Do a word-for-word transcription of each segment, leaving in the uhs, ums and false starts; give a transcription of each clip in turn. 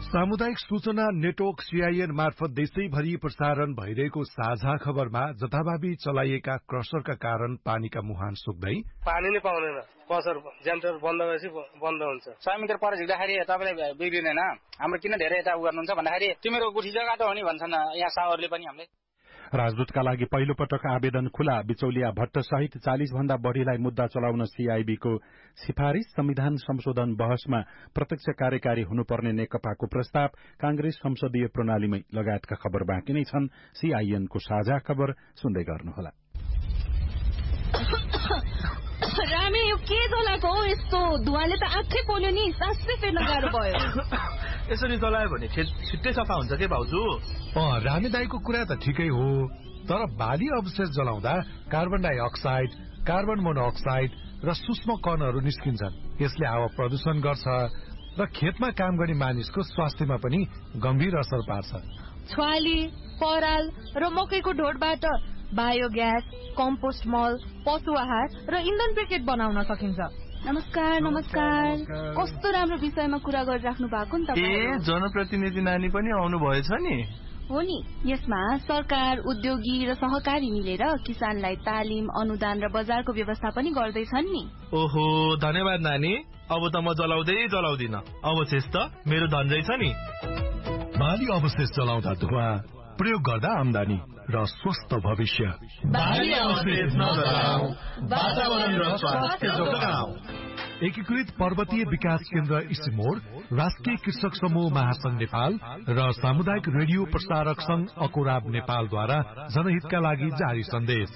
सामुदायिक सूचना network CIN मार्फत देशैभरि प्रसारण भइरहेको साझा खबरमा जथाभावी चलाइएका क्रसरका कारण पानीका मुहान सुक्दै पानी नै पाउँदैन। क्रसर जेन्टर बन्द भएपछि बन्द हुन्छ। सय मिटर पर झिक्दाखेरि तपाईँले बिग्रिँदैन। हाम्रो किन धेरै यता उ गर्नुहुन्छ भन्दाखेरि तिम्रो गुठी जग्गा त हो नि भन्छन् यहाँ सावरले पनि हामीले। राजदूतका लागि पहिलो पटक आवेदन खुला। बिचौलिया भट्ट सहित चालीस भन्दा बढ़ीलाई मुद्दा चलाउन सीआईबीको सिफारिश। संविधान संशोधन बहसमा प्रत्यक्ष कार्यकारी हुनुपर्ने नेकपाको प्रस्ताव। कांग्रेस संसदीय प्रणालीमै लगायतका खबर बाँकी नै छन्। सीआईएनको साझा खबर सुन्दै गर्नुहोला। रामे यो के जलाको हो यस्तो? धुवाले त आँखै पोल्यो नि। सासै फेर्न गाह्रो भयो। यसरी जलायो भने खेत छिट्टै सफा हुन्छ के भाउजू? अँ रामे दाईको कुरा त ठिकै हो, तर बाली अवशेष जलाउँदा कार्बन डाइअक्साइड, कार्बन मोनोअक्साइड र सूक्ष्म कणहरू निस्किन्छन्। यसले हावा प्रदूषण गर्छ र खेतमा काम गर्ने मानिसको स्वास्थ्यमा पनि गम्भीर असर पार्छ। छ्वाली, पराल र मकैको ढोडबाट बायोग्यास, कम्पोस्ट मल, पशु आहार र इन्धन ब्रिकेट बनाउन सकिन्छ। नमस्कार नमस्कार। कस्तो राम्रो विषयमा कुरा गरिराख्नु भएको नि तपाईँ। ए जनप्रतिनिधि नानी पनि आउनु भएछ नि? हो नि। यसमा सरकार, उद्योगी र सहकारी मिलेर किसानलाई तालिम, अनुदान र बजारको व्यवस्था पनि गर्दैछन् नि। ओहो धन्यवाद नानी। अब त म जलाउँदै जलाउँदिन। अवशेष त मेरो धन्जै छ नि। बाली अवशेष जलाउँदा धुवा, प्रयोग गर्दा आमदानी र स्वस्थ भविष्य। बाली अवशेष नजलाऊ, वातावरण र स्वास्थ्य जोगाऊ। एकीकृत पर्वतीय विकास केन्द्र इसिमोड, राष्ट्रिय कृषक समूह महासंघ नेपाल र सामुदायिक रेडियो प्रसारक संघ अकोराब नेपालद्वारा जनहितका लागि जारी सन्देश।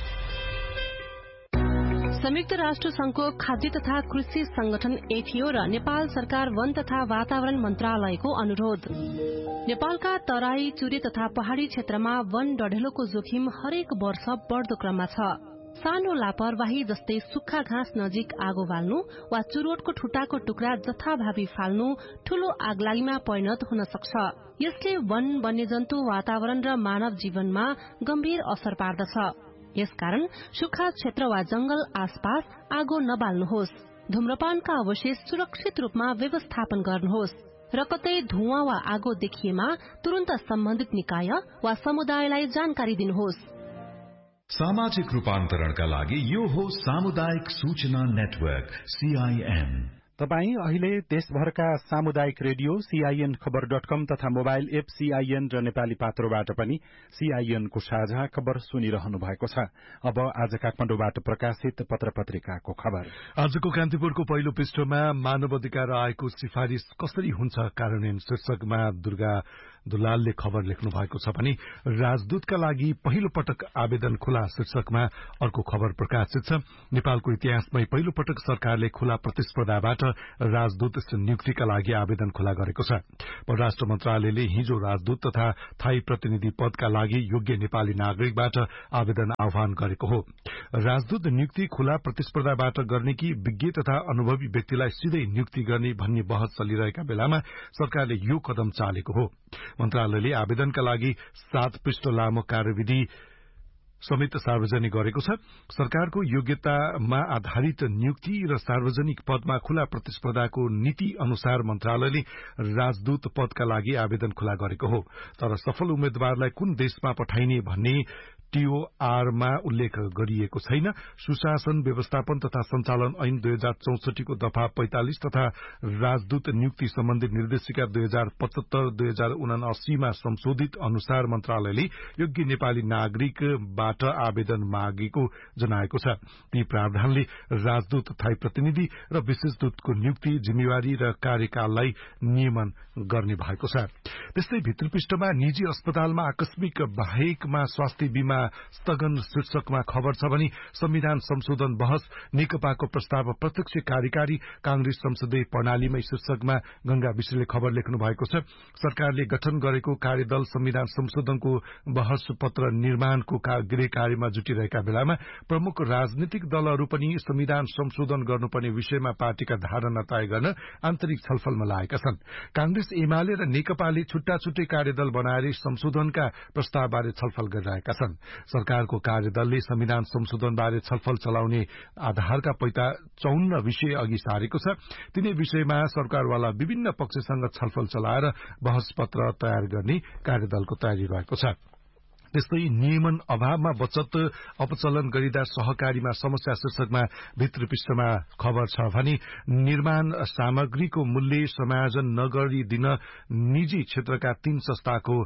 संयुक्त राष्ट्र संघको खाद्य तथा कृषि संगठन एफिओ र नेपाल सरकार वन तथा वातावरण मन्त्रालयको अनुरोध। नेपालका तराई, चुरे तथा पहाड़ी क्षेत्रमा वन डढेलोको जोखिम हरेक वर्ष बढ़दो क्रममा छ। सानो लापरवाही जस्तै सुक्खा घाँस नजिक आगो बाल्नु वा चुरोटको ठुटाको टुक्रा जथाभावी फाल्नु ठूलो आगलागीमा परिणत हुन सक्छ। यसले वन, वन्यजन्तु, वातावरण र मानव जीवनमा गम्भीर असर पार्दछ। यसकारण सुक्खा क्षेत्र वा जंगल आसपास आगो नबाल्नुहोस्। धूम्रपानका अवशेष सुरक्षित रूपमा व्यवस्थापन गर्नुहोस् र कतै धुवाँ वा आगो देखिएमा तुरन्त सम्बन्धित निकाय वा समुदायलाई जानकारी दिनुहोस्। सामाजिक रूपान्तरणका लागि यो हो सामुदायिक सूचना नेटवर्क सीआईएन। तपाई अहिले देशभरका सामुदायिक रेडियो सीआईएन खबर डट कम तथा मोबाइल एप सीआईएन र नेपाली पात्रोबाट पनि सीआईएन को साझा खबर सुनिरहनु भएको छ। अब आज काठमाडौँबाट प्रकाशित पत्र पत्रिकाको खबर। आजको कान्तिपुरको पहिलो पृष्ठमा मानव अधिकार आयोगको सिफारिश कसरी हुन्छ कार्यान्वयन शीर्षकमा दुर्गा दुलालले खबर लेख्नु भएको छ भने राजदूतका लागि पहिलो पटक आवेदन खुला शीर्षकमा अर्को खबर प्रकाशित छ। नेपालको इतिहासमै पहिलो पटक सरकारले खुला प्रतिस्पर्धाबाट राजदूत नियुक्तिका लागि आवेदन खुला गरेको छ। परराष्ट्र मन्त्रालयले हिजो राजदूत तथा थाई प्रतिनिधि पदका लागि योग्य नेपाली नागरिकबाट आवेदन आह्वान गरेको हो। राजदूत नियुक्ति खुला प्रतिस्पर्धाबाट गर्ने कि विज्ञ तथा अनुभवी व्यक्तिलाई सिधै नियुक्ति गर्ने भन्ने बहस चलिरहेका बेलामा सरकारले यो कदम चालेको हो। मन्त्रालयले आवेदनका लागि सात पृष्ठ लामो कार्यविधि समेत सार्वजनिक गरेको छ। सरकारको योग्यतामा आधारित नियुक्ति र सार्वजनिक पदमा खुला प्रतिस्पर्धाको नीति अनुसार मन्त्रालयले राजदूत पदका लागि आवेदन खुला गरेको हो। तर सफल उम्मेद्वारलाई कुन देशमा पठाइने भन्ने टीओआरमा उल्लेख गरिएको छैन। सुशासन, व्यवस्थापन तथा संचालन ऐन दुई हजार चौसठी को दफा पैंतालिस तथा राजदूत नियुक्ति सम्बन्धी निर्देशिका दुई हजार पचहत्तर दुई हजार उनासीमा संशोधित अनुसार मन्त्रालयले योग्य नेपाली नागरिकबाट आवेदन मागेको जनाएको छ। ती प्रावधानले राजदूत, थाई प्रतिनिधि र विशेष दूतको नियुक्ति, जिम्मेवारी र कार्यकाललाई नियमन गर्ने भएको छ। त्यस्तै भित्री पृष्ठमा निजी अस्पतालमा आकस्मिक बाहेकमा स्वास्थ्य बीमा स्थगन शीर्षकमा खबर छ भने संविधान संशोधन बहस, नेकपाको प्रस्ताव प्रत्यक्ष कार्यकारी, कांग्रेस संसदीय प्रणालीमै शीर्षकमा गंगा विश्वले खबर लेख्नु भएको छ। सरकारले गठन गरेको कार्यदल संविधान संशोधनको बहस पत्र निर्माणको गृह कार्यमा जुटिरहेका बेलामा प्रमुख राजनीतिक दलहरू पनि संविधान संशोधन गर्नुपर्ने विषयमा पार्टीका धारणा तय गर्न आन्तरिक छलफलमा लागेका छन्। कांग्रेस, एमाले र नेकपाले छुट्टा छुट्टै कार्यदल बनाएर संशोधनका प्रस्तावबारे छलफल गरिरहेका छन्। सरकारको कार्यदलले संविधान संशोधनबारे छलफल चलाउने आधारका पैता चौन्न विषय अघि सारेको छ। तिनै विषयमा सरकारवाला विभिन्न पक्षसँग छलफल चलाएर बहस पत्र तयार गर्ने कार्यदलको तयारी रहेको छ। त्यस्तै नियमन अभावमा बचत अपचलन गरिँदा सहकारीमा समस्या शीर्षकमा भित्र पृष्ठमा खबर छ भने निर्माण सामग्रीको मूल्य समायोजन नगरिदिन निजी क्षेत्रका तीन संस्थाको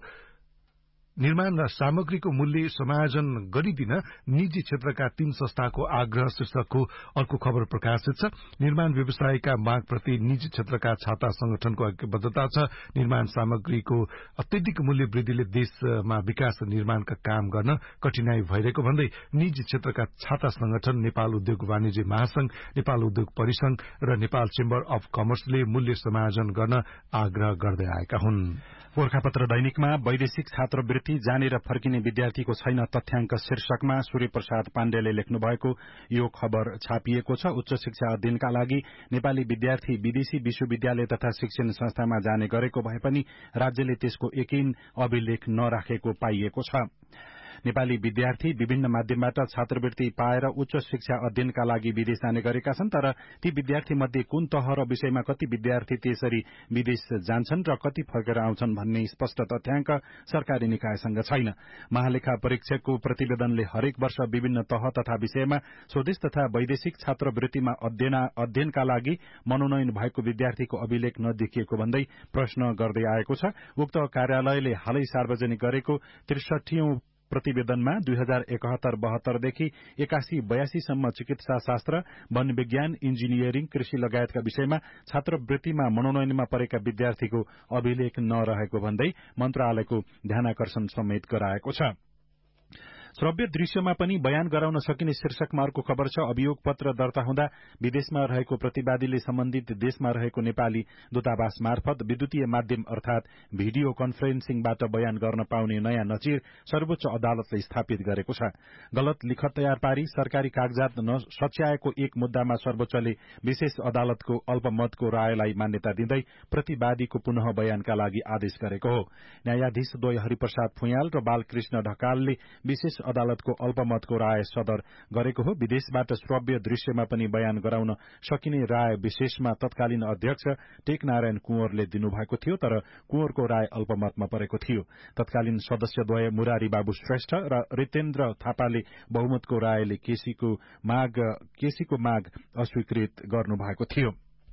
निर्माण सामग्रीको मूल्य समायोजन गरिदिन निजी क्षेत्रका तीन संस्थाको आग्रह शीर्षकको अर्को खबर प्रकाशित छ। निर्माण व्यवसायका मागप्रति निजी क्षेत्रका छाता संगठनको ऐक्यबद्धता छ। निर्माण सामग्रीको अत्यधिक मूल्य वृद्धिले देशमा विकास निर्माणका काम गर्न कठिनाई भइरहेको भन्दै निजी क्षेत्रका छाता संगठन नेपाल उद्योग वाणिज्य महासंघ, नेपाल उद्योग परिसंघ र नेपाल चेम्बर अफ कमर्सले मूल्य समायोजन गर्न आग्रह गर्दै आएका हुन्। गोर्खापत्र दैनिकमा वैदेशिक छात्रवृत्ति जाने र फर्किने विद्यार्थीको छैन तथ्याङ्क शीर्षकमा सूर्य प्रसाद पाण्डेले लेख्नु भएको यो खबर छापिएको छ। उच्च शिक्षा अध्ययनका लागि नेपाली विद्यार्थी विदेशी विश्वविद्यालय तथा शिक्षण संस्थामा जाने गरेको भए पनि राज्यले त्यसको एकिन अभिलेख नराखेको पाइएको छ। नेपाली विद्यार्थी विभिन्न माध्यमबाट छात्रवृत्ति पाएर उच्च शिक्षा अध्ययनका लागि विदेश जाने गरेका छन्, तर ती विद्यार्थी मध्ये कुन तह र विषयमा कति विद्यार्थी त्यसरी विदेश जान्छन् र कति फर्केर आउँछन् भन्ने स्पष्ट तथ्याङ्क सरकारी निकायसँग छैन। महालेखा परीक्षकको प्रतिवेदनले हरेक वर्ष विभिन्न तह तथा विषयमा स्वदेश तथा वैदेशिक छात्रवृत्तिमा अध्ययनका लागि मनोनयन भएको विद्यार्थीको अभिलेख नदेखिएको भन्दै प्रश्न गर्दै आएको छ। उक्त कार्यालयले हालै सार्वजनिक गरेको त्रिसठीऔं प्रतिवेदनमा दुई हजार एकहत्तर बहत्तरदेखि एकासी बयासीसम्म चिकित्सा शास्त्र, वन विज्ञान, इन्जिनियरिङ, कृषि लगायतका विषयमा छात्रवृत्तिमा मनोनयनमा परेका विद्यार्थीको अभिलेख नरहेको भन्दै मन्त्रालयको ध्यानाकर्षण समेत गराएको छ। श्रव्य दृश्यमा पनि बयान गराउन सकिने शीर्षकमा अर्को खबर छ। अभियोग पत्र दर्ता हुँदा विदेशमा रहेको प्रतिवादीले सम्बन्धित देशमा रहेको नेपाली दूतावास मार्फत विद्युतीय माध्यम अर्थात भिडियो कन्फरेन्सिङबाट बयान गर्न पाउने नयाँ नचिर सर्वोच्च अदालतले स्थापित गरेको छ। गलत लिखत तयार पारी सरकारी कागजात नसच्याएको एक मुद्दामा सर्वोच्चले विशेष अदालतको अल्पमतको रायलाई मान्यता दिँदै प्रतिवादीको पुनः बयानका लागि आदेश गरेको हो। न्यायाधीश द्वय हरिप्रसाद फुयाल र बालकृष्ण ढकालले विशेष अदालतको अल्पमतको राय सदर गरेको हो। विदेशबाट श्रव्य दृश्यमा पनि बयान गराउन सकिने राय विशेषमा तत्कालीन अध्यक्ष टेकनारायण कुँवरले दिनुभएको थियो, तर कुँवरको राय अल्पमतमा परेको थियो। तत्कालीन सदस्यद्वय मुरारी बाबु श्रेष्ठ र रितेन्द्र थापाले बहुमतको रायले केसीको माग केसीको माग अस्वीकृत गर्नुभएको थियो।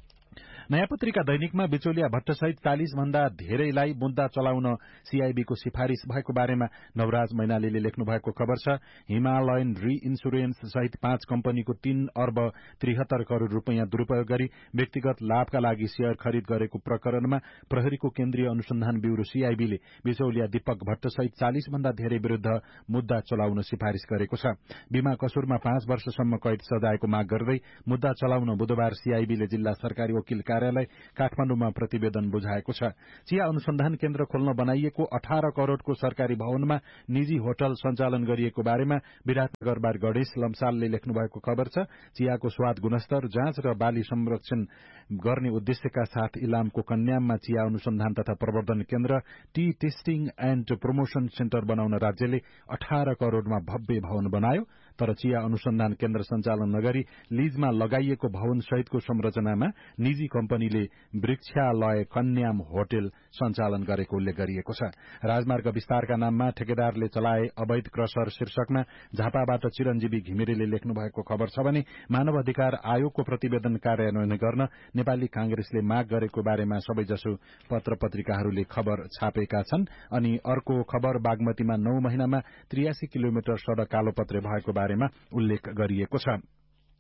नयाँ पत्रिका दैनिकमा बिचौलिया भट्टसहित चालिस भन्दा धेरैलाई मुद्दा चलाउन सीआईबीको सिफारिश भएको बारेमा नवराज मैनालीले लेख्नु भएको खबर छ। हिमालयन रि इन्सुरेन्स सहित पाँच कम्पनीको तीन अर्ब त्रिहत्तर करोड़ रूपियाँ दुरूपयोग गरी व्यक्तिगत लाभका लागि शेयर खरिद गरेको प्रकरणमा प्रहरीको केन्द्रीय अनुसन्धान ब्यूरो सीआईबीले बिचौलिया दीपक भट्टसहित चालिस भन्दा धेरै विरूद्ध मुद्दा चलाउन सिफारिश गरेको छ। बीमा कसुरमा पाँच वर्षसम्म कैद सजायको माग गर्दै मुद्दा चलाउन बुधबार सीआईबीले जिल्ला सरकारी वकिल कार्यालय काठमाडौँमा प्रतिवेदन बुझाएको छ। चिया अनुसन्धान केन्द्र खोल्न बनाइएको अठार करोड़को सरकारी भवनमा निजी होटल सञ्चालन गरिएको बारेमा विराटनगरबार गणेश लम्सालले लेख्नु भएको खबर छ। चियाको स्वाद गुणस्तर जाँच र बाली संरक्षण गर्ने उद्देश्यका साथ इलामको कन्याममा चिया अनुसन्धान तथा प्रवर्धन केन्द्र T testing and promotion centre बनाउन राज्यले अठार करोड़मा भव्य भवन बनायो, तर चिया अनुसन्धान केन्द्र सञ्चालन नगरी लीजमा लगाइएको भवन सहितको संरचनामा निजी कम्पनीले वृक्षालय कन्याम होटल सञ्चालन गरेको उल्लेख गरिएको छ। राजमार्ग विस्तारका नाममा ठेकेदारले चलाए अवैध क्रसर शीर्षकमा झापाबाट चिरञ्जीवी घिमिरेले लेख्नु भएको खबर छ भने मानव अधिकार आयोगको प्रतिवेदन कार्यान्वयन गर्न नेपाली कांग्रेसले माग गरेको बारेमा सबैजसो पत्र पत्रिकाहरूले खबर छापेका छन्। अनि अर्को खबर बागमतीमा नौ महिनामा त्रियासी किलोमिटर सड़क कालोपत्रे भएको बारेमा उल्लेख गरिएको छ।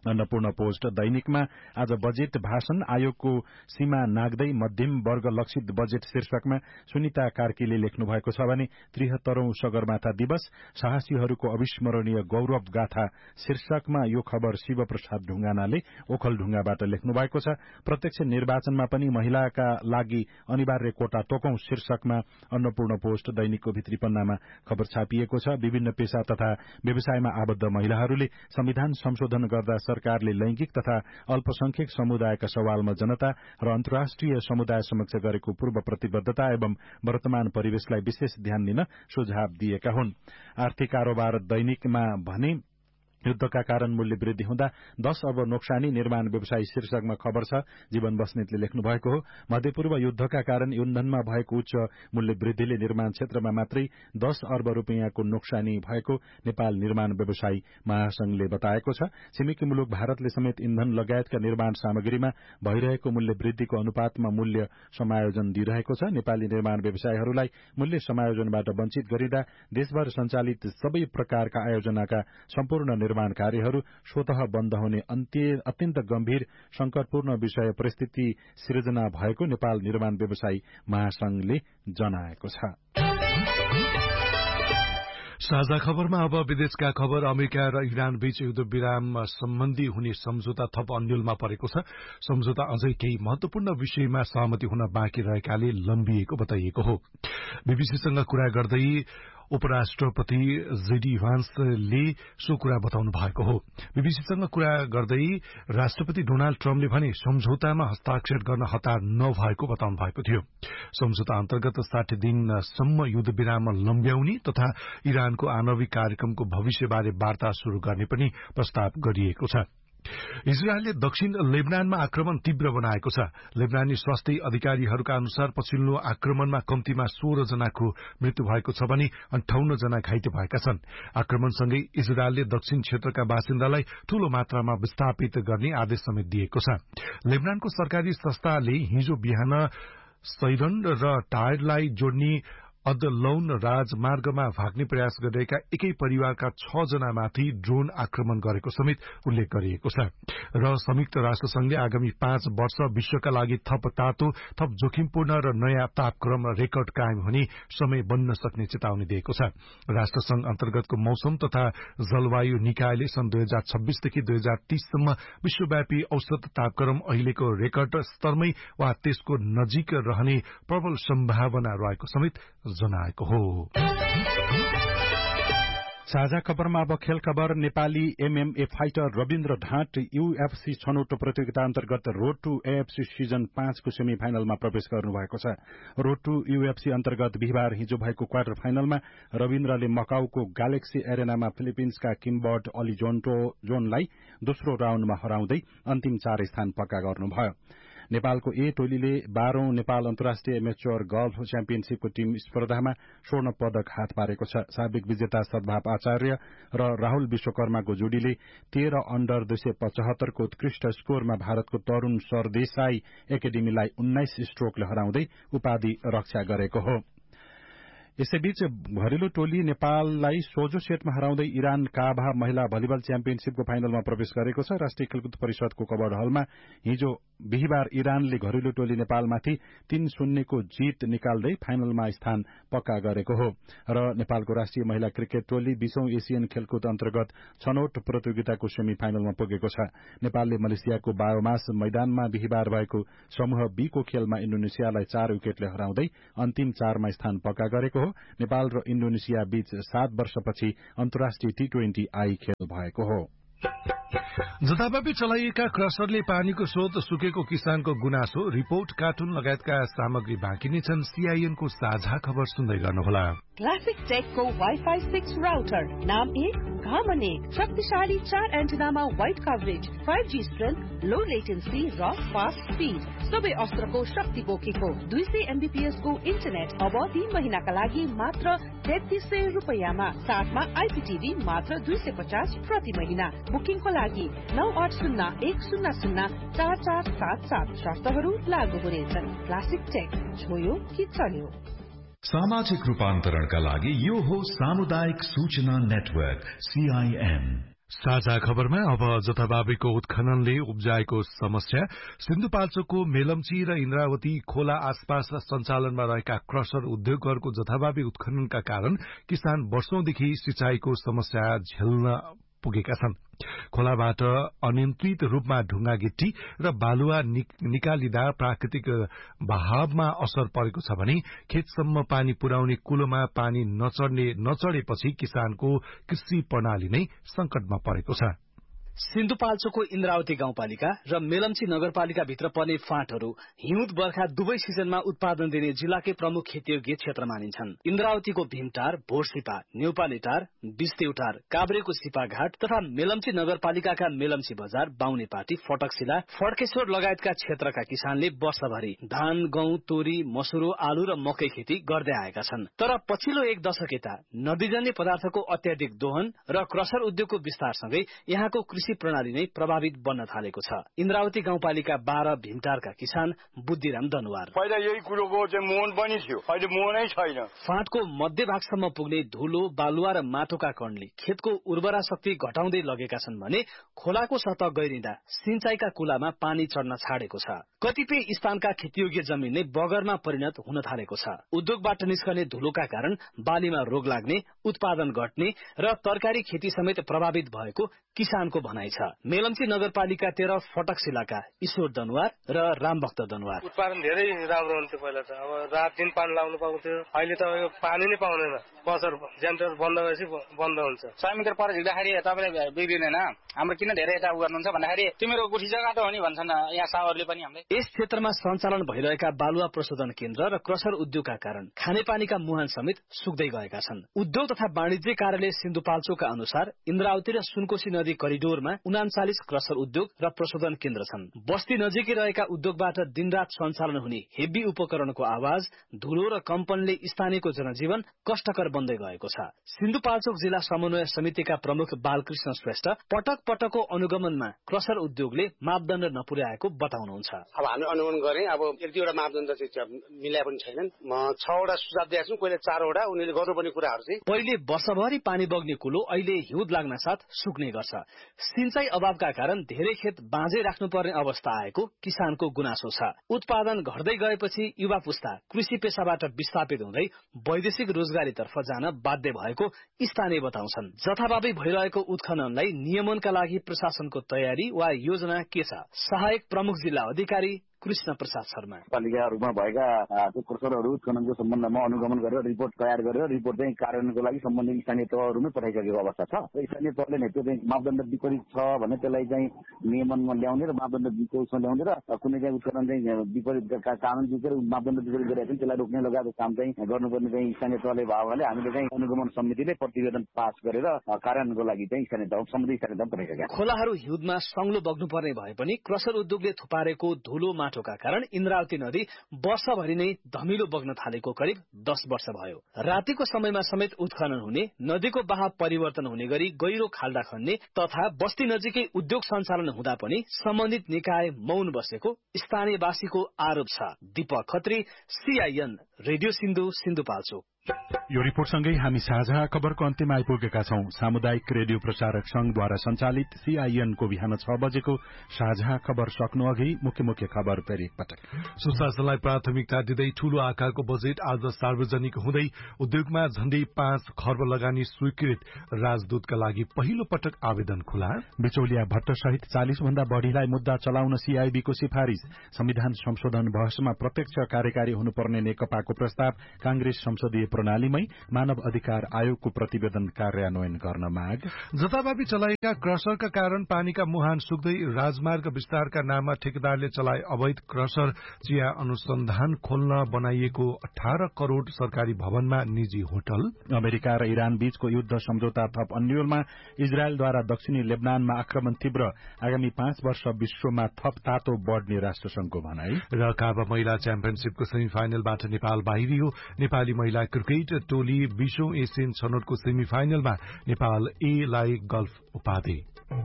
अन्नपूर्ण पोस्ट दैनिकमा आज बजेट भाषण आयोगको सीमा नाग्दै मध्यम वर्ग लक्षित बजेट शीर्षकमा सुनिता कार्कीले लेख्नु भएको छ भने त्रिहत्तरौं सगरमाथा दिवस साहसीहरूको अविस्मरणीय गौरव गाथा शीर्षकमा यो खबर शिवप्रसाद ढुंगानाले ओखलढुंगाबाट लेख्नु भएको छ। प्रत्यक्ष निर्वाचनमा पनि महिलाका लागि अनिवार्य कोटा तोकौं शीर्षकमा अन्नपूर्ण पोस्ट दैनिकको भित्री पन्नामा खबर छापिएको छ। विभिन्न पेशा तथा व्यवसायमा आबद्ध महिलाहरूले संविधान संशोधन गर्दा सरकारले लैंगिक तथा अल्पसंख्यक समुदायका सवालमा जनता र अन्तर्राष्ट्रिय समुदाय समक्ष गरेको पूर्व प्रतिबद्धता एवं वर्तमान परिवेशलाई विशेष ध्यान दिन सुझाव दिएका हुन्। आर्थिक कारोबार दैनिकमा भने युद्धका कारण मूल्य वृद्धि हुँदा दस अर्ब नोक्सानी निर्माण व्यवसायी शीर्षकमा खबर छ। जीवन बस्नेतले लेख्नु भएको हो। मध्यपूर्व युद्धका कारण इन्धनमा भएको उच्च मूल्य वृद्धिले निर्माण क्षेत्रमा मात्रै दस अर्ब रूपियाँको नोक्सानी भएको नेपाल निर्माण व्यवसायी महासंघले बताएको छ। छिमेकी मुलुक भारतले समेत इन्धन लगायतका निर्माण सामग्रीमा भइरहेको मूल्य वृद्धिको अनुपातमा मूल्य समायोजन दिइरहेको छ। नेपाली निर्माण व्यवसायीहरूलाई मूल्य समायोजनबाट वञ्चित गरिँदा देशभर सञ्चालित सबै प्रकारका आयोजनाका सम्पूर्ण निर्माण कार्यहरू स्वतः बन्द हुने अत्यन्त गम्भीर संकटपूर्ण विषय परिस्थिति सृजना भएको नेपाल निर्माण व्यवसायी महासंघले जनाएको छ। साझा खबरमा अब विदेशका खबर। अमेरिका र इरान बीच युद्ध विराम सम्बन्धी हुने सम्झौता थप अन्यलमा परेको छ। सम्झौता अझै केही महत्वपूर्ण विषयमा सहमति हुन बाँकी रहेकाले लम्बिएको बताइएको हो। बीबीसीसँग कुरा गर्दै उपराष्ट्रपति जेडी भान्सले सो कुरा बताउनु भएको हो। बीबीसीसँग कुरा गर्दै राष्ट्रपति डोनाल्ड ट्रम्पले भने सम्झौतामा हस्ताक्षर गर्न हतार नभएको बताउनु भएको थियो। सम्झौता अन्तर्गत साठी दिनसम्म युद्ध विराम लम्ब्याउने तथा इरानको आणविक कार्यक्रमको भविष्यबारे वार्ता शुरू गर्ने पनि प्रस्ताव गरिएको छ। इजरायलले दक्षिण लेबनानमा आक्रमण तीव्र बनाएको छ। लेबनानी स्वास्थ्य अधिकारीहरूका अनुसार पछिल्लो आक्रमणमा कम्तीमा सोह्र जनाको मृत्यु भएको छ भने अन्ठाउन्न जना घाइते भएका छन्। आक्रमणसँगै इजरायलले दक्षिण क्षेत्रका बासिन्दालाई ठूलो मात्रामा विस्थापित गर्ने आदेश समेत दिएको छ। लेबनानको सरकारी संस्थाले हिजो बिहान सैरन र टायरलाई जोड्ने अदलौन राजमार्गमा भाग्ने प्रयास गरिरहेका एकै परिवारका छ जनामाथि ड्रोन आक्रमण गरेको समेत उल्लेख गरिएको छ। र संयुक्त राष्ट्रसंघले आगामी पाँच वर्ष विश्वका लागि थप तातो, थप जोखिमपूर्ण र नयाँ तापक्रम रेकर्ड कायम हुने समय बन्न सक्ने चेतावनी दिएको छ। राष्ट्रसंघ अन्तर्गतको मौसम तथा जलवायु निकायले सन् दुई हजार छब्बीसदेखि दुई हजार तीससम्म विश्वव्यापी औसत तापक्रम अहिलेको रेकर्ड स्तरमै वा त्यसको नजिक रहने प्रबल सम्भावना रहेको समेत जनाएको हो। साझा खबरमा अब खेल खबर। Nepali MMA fighter Rabindra ढाँट UFC छनौट प्रतियोगिता अन्तर्गत रोड टू एएफसी सिजन पाँचको सेमी फाइनलमा प्रवेश गर्नुभएको छ। रोड टू यूएफसी अन्तर्गत बिहिबार हिजो भएको क्वार्टर फाइनलमा रविन्द्रले मकाउको ग्यालेक्सी एरेनामा फिलिपिन्सका किम्बर्ट अलिजोन्टो जोनलाई दोस्रो राउण्डमा हराउँदै अन्तिम चार स्थान पक्का गर्नुभयो। नेपालको ए टोलीले बाह्रौं नेपाल अन्तर्राष्ट्रिय एमेच्योर गल्फ च्याम्पियनशीपको टीम स्पर्धामा स्वर्ण पदक हात पारेको छ। साबिक विजेता सद्भाव आचार्य र राहुल विश्वकर्माको जोडीले तेह्र अन्डर दुई सय पचहत्तरको उत्कृष्ट स्कोरमा भारतको तरूण सरदेसाई एकाडेमीलाई उन्नाइस स्ट्रोकले हराउँदै उपाधि रक्षा गरेको हो। यसैबीच घरेलु टोली नेपाललाई सोझो सेटमा हराउँदै इरान काभा महिला भलिबल च्याम्पियनशीपको फाइनलमा प्रवेश गरेको छ। राष्ट्रिय खेलकुद परिषदको कबड हलमा हिजो बिहिबार इरानले घरेलु टोली नेपालमाथि तीन शून्यको जीत निकाल्दै फाइनलमा स्थान पक्का गरेको हो। र नेपालको राष्ट्रिय महिला क्रिकेट टोली बीसौं एसियन खेलकुद अन्तर्गत छनौट प्रतियोगिताको सेमी फाइनलमा पुगेको छ। नेपालले मलेसियाको बायोमास मैदानमा बिहिबार भएको समूह बी को खेलमा इण्डोनेसियालाई चार विकेटले हराउँदै अन्तिम चारमा स्थान पक्का गरेको हो। नेपाल र इण्डोनेसिया बीच सात वर्षपछि अन्तर्राष्ट्रिय टी ट्वेन्टी आई खेल भएको हो। जताभावी चलाइएका क्रसरले पानीको स्रोत सुकेको किसानको गुनासो, रिपोर्ट, कार्टुन लगायतका सामग्री बाँकी नै छन्। सीआईएनको साझा खबर सुन्दै गर्नुहोला। क्लासिक टेकको वाइफाई सिक्स राउटर, नाम एक घामन एक, शक्तिशाली चार एन्टेनामा wide coverage, five G strength, लो लेटेन्सी र फास्ट स्पीड, सबै अस्त्रको शक्ति बोकेको दुई सय एमबीपीएस को इन्टरनेट अब तीन महिनाका लागि मात्र तेत्तीस सय रुपियाँमा, साथमा आइपीटीभी मात्र दुई सय पचास प्रति महिना। बुकिङको लागि नौ आठ शून्य एक शून्य शून्य चार चार सात सात, शर्तहरू लागू हुनेछन्। क्लासिक टेक, छोयो कि चल्यो। सामाजिक रूपान्तरणका लागि यो हो सामुदायिक सूचना नेटवर्क सीआईएम। साझा खबरमा अब जथाभावीको उत्खननले उब्जाएको समस्या, सिन्धुपाल्चोकको मेलम्ची र इन्द्रावती खोला आसपास सञ्चालनमा रहेका क्रसर उद्योगहरूको जथाभावी उत्खननका कारण किसान वर्षौंदेखि सिंचाईको समस्या झेल्न पुगेका छन्। खोलाबाट अनियन्त्रित रूपमा ढुङ्गा गिट्टी र बालुवा निकालिँदा प्राकृतिक बहावमा असर परेको छ भने खेतसम्म पानी पुर्याउने कुलोमा पानी नचढ्ने नचढेपछि किसानको कृषि प्रणाली नै संकटमा परेको छ। सिन्धुपाल्चोकको इन्द्रावती गाउँपालिका र मेलम्ची नगरपालिका भित्र पर्ने फाँटहरू हिउँद बर्खा दुवै सिजनमा उत्पादन दिने जिल्लाकै प्रमुख खेतीयोग्य क्षेत्र मानिन्छन्। इन्द्रावतीको भीमटार, भोरसिपा, न्यौपानेटार, बिस्तेउटार, काभ्रेको सिपाघाट तथा मेलम्ची नगरपालिकाका मेलम्ची बजार, बाहुनेपाटी, फटकशिला, फड्केश्वर लगायतका क्षेत्रका किसानले वर्षभरि धान, गहुँ, तोरी, मसुरो, आलु र मकै खेती गर्दै आएका छन्। तर पछिल्लो एक दशक यता नदीजन्य पदार्थको अत्याधिक दोहन र क्रसर उद्योगको विस्तारसँगै यहाँको कृषि प्रणाली नै प्रभावित बन्न थालेको छ। इन्द्रावती गाउँपालिका बाह्र भीमटारका किसान बुद्धिराम दनुवार, पहिला यही कुरोको चाहिँ मोहन पनि थियो, अहिले मोहनै छैन। फाँटको मध्य भागसम्म पुग्ने धुलो, बालुवा र माटोका कणले खेतको उर्वरा शक्ति घटाउँदै लगेका छन् भने खोलाको सतह गहिरिँदा सिंचाईका कुलामा पानी चढ्न छाडेको छ। कतिपय स्थानका खेतीयोग्य जमिन नै बगरमा परिणत हुन थालेको छ। उद्योगबाट निस्कने धुलोका कारण बालीमा रोग लाग्ने, उत्पादन घट्ने र तरकारी खेती समेत प्रभावित भएको किसानको भनाइ छ। मेलम्ची नगरपालिका तेह्र फटकशिलाका ईश्वर दनुवार र रामभक्त दनुवार, उत्पादन धेरै राम्रो हुन्थ्यो पहिला त। अब रात दिन पानी लाउनु पाउँथ्यो, अहिले त पानी नै पाउँदैन। कसर जेन्टर बन्द भएपछि बन्द हुन्छ। सय मिटर पर झिक्दाखेरि तपाईँले बिग्रिँदैन, हाम्रो किन धेरै यता उ गर्नुहुन्छ भन्दाखेरि तिम्रो गुठी जग्गा त हो नि भन्छन् यहाँ सावरले पनि। हामीले यस क्षेत्रमा सञ्चालन भइरहेका बालुवा प्रशोधन केन्द्र र क्रसर उद्योगका कारण खानेपानीका मुहान समेत सुक्दै गएका छन्। उद्योग तथा वाणिज्य कार्यालय सिन्धुपाल्चोकका अनुसार इन्द्रावती र सुनकोशी नदी करिडोरमा उनाचालिस क्रसर उद्योग र प्रशोधन केन्द्र छन्। बस्ती नजिकै रहेका उद्योगबाट दिनरात सञ्चालन हुने हेभी उपकरणको आवाज, धुलो र कम्पनले स्थानीयको जनजीवन कष्टकर बन्दै गएको छ। सिन्धुपाल्चोक जिल्ला समन्वय समितिका प्रमुख बालकृष्ण श्रेष्ठ पटक पटकको अनुगमनमा क्रसर उद्योगले मापदण्ड नपुर्याएको बताउनुहुन्छ। अब हामीले अनुगमन गरे, अब एक दुईवटा मापदण्ड चाहिँ मिलाए पनि छैनन्। छवटा सुझाव दिएको छौँ, कहिले चारवटा उनीहरूले गर्नुपर्ने कुराहरू चाहिँ। पहिले वर्षभरि पानी बग्ने कुलो अहिले हिउँद लाग्न साथ सुक्ने गर्छ। सिंचाई अभावका कारण धेरै खेत बाँझै राख्नुपर्ने अवस्था आएको किसानको गुनासो छ। उत्पादन घट्दै गएपछि युवा पुस्ता कृषि पेसाबाट विस्थापित हुँदै वैदेशिक रोजगारीतर्फ जान बाध्य भएको स्थानीय बताउँछन्। जथाभावी भइरहेको उत्खननलाई नियमनका लागि प्रशासनको तयारी वा योजना के छ? सहायक प्रमुख जिल्ला अधिकारी कृष्ण प्रसाद शर्मा, पालिकाहरूमा भएका क्रसरहरू उत्खननको सम्बन्धमा अनुगमन गरेर रिपोर्ट तयार गरेर रिपोर्ट चाहिँ कार्यान्वयनको लागि सम्बन्धित स्थानीय तहहरूमै पठाइसकेको अवस्था छ। स्थानीय तहले नै त्यो चाहिँ मापदण्ड विपरीत छ भने त्यसलाई चाहिँ नियमनमा ल्याउने र मापदण्ड विपरीतमा ल्याउने र कुनै चाहिँ उत्खनन चाहिँ विपरीत कानून विपरीत मापदण्ड विपरीत गरेर चाहिँ त्यसलाई रोक्ने लगायत काम चाहिँ गर्नुपर्ने चाहिँ स्थानीय तहले भएकोले हामीले चाहिँ अनुगमन समितिले प्रतिवेदन पास गरेर कार्यान्वयनको लागि चाहिँ स्थानीय तह सम्बन्धित स्थानीय तह पठाइसकेका। खोलाहरू हिउँदमा सङ्लो बग्नुपर्ने भए पनि क्रसर उद्योगले थुपारेको धुलो माटोका कारण इन्द्रावती नदी वर्षभरि नै धमिलो बग्न थालेको करिब दस वर्ष भयो। रातिको समयमा समेत उत्खनन हुने, नदीको बहाव परिवर्तन हुने गरी गहिरो खाल्डा खन्ने तथा बस्ती नजिकै उद्योग सञ्चालन हुँदा पनि सम्बन्धित निकाय मौन बसेको स्थानीयवासीको आरोप छ। Deepak Khatri, CIN, radio Sindhu, Sindhupalchok. यो रिपोर्टसँगै हामी साझा खबरको अन्त्यमा आइपुगेका छौं। सामुदायिक रेडियो प्रसारक संघद्वारा सञ्चालित सीआईएनको बिहान छ बजेको साझा खबर सक्नु अघि मुख्य मुख्य खबर फेरि एकपटक। सुशासनलाई प्राथमिकता दिँदै ठूलो आकारको बजेट आज सार्वजनिक हुँदै उद्योगमा झण्डै पाँच खर्ब लगानी स्वीकृत। राजदूतका लागि पहिलो पटक आवेदन खुला। बिचौलिया भट्ट सहित चालिस भन्दा बढ़ीलाई मुद्दा चलाउन सीआईबीको सिफारिश। संविधान संशोधन बहसमा प्रत्यक्ष कार्यकारी हुनुपर्ने नेकपाको प्रस्ताव। कांग्रेस संसदीय प्रणालीमै मानव अधिकार आयोगको प्रतिवेदन कार्यान्वयन गर्न माग। जथाभावी चलाएका क्रसरका कारण पानीका मुहान सुक्दै। राजमार्ग विस्तारका नाममा ठेकेदारले चलाए अवैध क्रसर। चिया अनुसन्धान खोल्न बनाइएको अठारह करोड़ सरकारी भवनमा निजी होटल। अमेरिका र इरान बीचको युद्ध सम्झौता थप अन्यलमा इजरायलद्वारा दक्षिणी लेबनानमा आक्रमण तीव्र। आगामी पाँच वर्ष विश्वमा थप तातो बढ़ने राष्ट्रसंघको भनाई। र काबा महिला च्याम्पियनशीपको सेमी फाइनलबाट नेपाल बाहिरियो। नेपाली महिला क्रिकेट टोली बीसौं एसियन छनौटको सेमी फाइनलमा नेपाल ए लाई गल्फ उपाधि।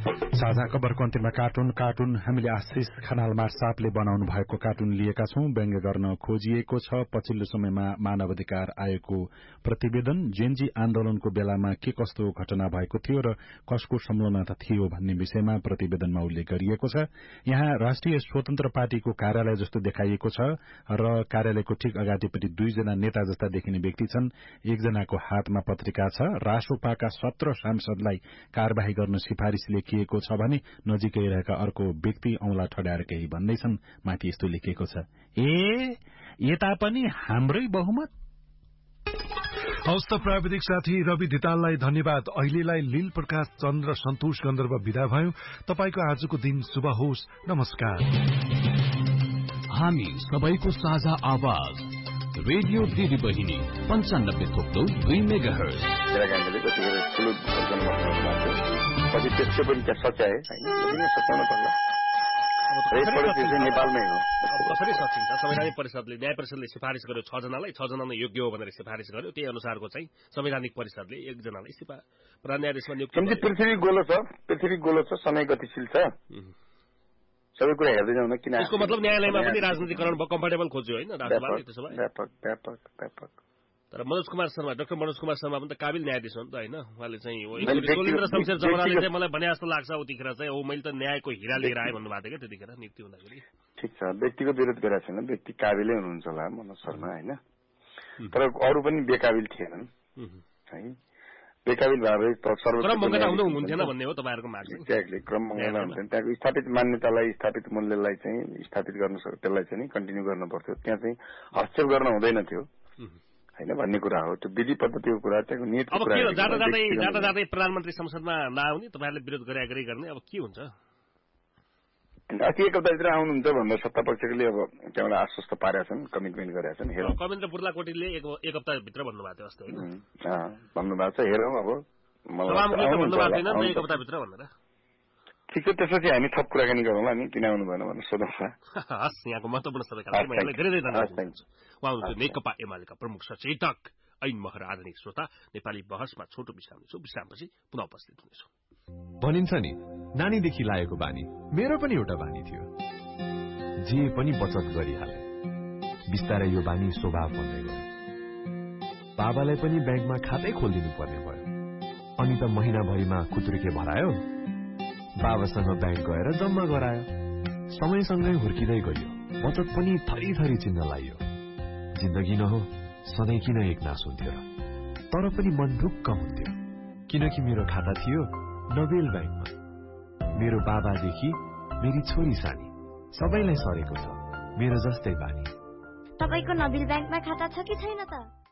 साझा खबरको अन्त्यमा कार्टुन कार्टुन हामीले आशिष खनालमा सापले बनाउनु भएको कार्टुन लिएका छौं। व्यङ्ग्य गर्न खोजिएको छ पछिल्लो समयमा मानव अधिकार आयोगको प्रतिवेदन, जेनजी आन्दोलनको बेलामा के कस्तो घटना भएको थियो र कसको संलग्नता थियो भन्ने विषयमा प्रतिवेदनमा उल्लेख गरिएको छ। यहाँ राष्ट्रिय स्वतन्त्र पार्टीको कार्यालय जस्तो देखाइएको छ र कार्यालयको ठिक अगाडिपट्टि दुईजना नेता जस्ता देखिने व्यक्ति छन्। एकजनाको हातमा पत्रिका छ। रासोपाका सत्र सांसदलाई कार्यवाही गर्न सिफारिश लेखिएको छ भने नजिकै रहेका अर्को व्यक्ति औंला ठड्याएर केही भन्दैछन्। माथि यस्तो लेखिएको छ, ए यता पनि हाम्रै बहुमत। हवस् त प्राविधिक साथी रवि धिताललाई धन्यवाद। अहिलेलाई लील प्रकाश चन्द्र सन्तोष गन्धर्व विदा भयो। तपाईको आजको दिन शुभ होस्। नमस्कार। हामी सबैको साझा आवाज रेडियो दिदी बहिनी पञ्चानब्बे थोप्लो दुई मेगा हर्ज। पछि त्यसको पनि त्यहाँ सच्याए होइन, सच्याउन पर्ला। नेपालमै हो। कसरी सचिन्छ? संवैधानिक परिषदले न्याय परिषदले सिफारिस गर्यो छ जनालाई, छ जना नै योग्य हो भनेर सिफारिस गर्यो। त्यही अनुसारको चाहिँ संवैधानिक परिषदले एकजनालाई सिफा प्रधान न्यायाधीशमा नियुक्त गर्यो। पृथ्वी गोलो छ, पृथ्वी गोलो छ, समय गतिशील छ, सबै कुरा हेर्दै जाउँ न। किन यसको मतलब न्यायालयमा पनि राजनीतिकरण कम्फर्टेबल खोज्यो होइन राष्ट्रपालले? त्यसो भए व्यापक व्यापक व्यापक तर मनोज कुमार शर्मा, डाक्टर मनोज कुमार शर्मा पनि त काबिल न्यायाधीश हो नि त होइन? उहाँले चाहिँ सोलिन्द्र शमशेर जमराले चाहिँ मलाई भने जस्तो लाग्छ उतिखेर चाहिँ ओ मैले त न्यायको हिरा लिएर आएँ भन्नुभएको थियो क्या त्यतिखेर नियुक्ति हुँदाखेरि। ठिक छ, व्यक्तिको विरोध गरेको छैन, व्यक्ति काबिलै हुनुहुन्छ होला मनोज शर्मा होइन, तर अरू पनि बेकाबिल थिएनन् है। बेकाबिल भए क्रम मङ्गला हुँदै हुनुहुन्थेन भन्ने हो तपाईँहरूको माग? एक्ज्याक्टली, क्रम मङ्गला हुन्थेन। त्यहाँको स्थापित मान्यतालाई, स्थापित मूल्यलाई चाहिँ स्थापित गर्नु सक्यो, त्यसलाई चाहिँ कन्टिन्यू गर्नु पर्थ्यो। त्यहाँ चाहिँ हस्तक्षेप गर्न हुँदैन थियो होइन भन्ने कुरा हो। त्यो विधि पद्धतिको कुरा, त्यहाँको नीतिको कुरा। अब जाँदा जाँदै जाँदा जाँदै प्रधानमन्त्री संसदमा नआउने, तपाईँहरूले विरोध गरे गरी गर्ने, अब के हुन्छ? अस्ति एक हप्ताभित्र आउनुहुन्छ भनेर सत्ता पक्षले अब त्यहाँबाट आश्वस्त पारेका छन्, कमिटमेन्ट गरेका छन्। हेरौँ, कमेन्द्र बुर्लाकोटीले एक हप्ताभित्र भन्नुभएको थियो अस्ति होइन? भन्नुभएको छ, हेरौँ अब। सभामुखले त भन्नुभएको छैन एक हप्ताभित्र भनेर। ठिक छ, त्यसपछि हामी थप कुराकानी गरौँला नि, किन आउनु भएन भनेर सोधौँ। हस्, यहाँको महत्वपूर्ण सबैका लागि धेरै धेरै धन्यवाद। उहाँ हुनुहुन्छ नेकपा एमालेका प्रमुख सचेतक ऐन महर। आधुनिक श्रोता, नेपाली बहसमा छोटो विश्राम लिन्छौँ। विश्रामपछि पुनः उपस्थित हुनेछौँ। भनिन्छ नि, नानीदेखि लागेको बानी मेरो पनि एउटा बानी थियो, जे पनि बचत गरिहाले। बिस्तारै यो बानी स्वभाव बन्दै गयो। बाबालाई पनि ब्याङ्कमा खातै खोलिदिनु पर्ने भयो। अनि त महिनाभरिमा खुत्रुके भरायो, बाबासँग ब्याङ्क गएर जम्मा गरायो। समयसँगै हुर्किँदै गयो, बचत पनि थरी थरी चिन्न लाग्यो। जिन्दगी न हो सधैँ किन एक नास हुन्थ्यो र? तर पनि मन ढुक्क हुन्थ्यो, किनकि मेरो खाता थियो नोबेल ब्याङ्कमा। मेरो बाबादेखि मेरी छोरी सानी सबैलाई सरेको छ मेरो जस्तै बानी। तपाईको नोबेल ब्याङ्कमा खाता छ कि छैन त?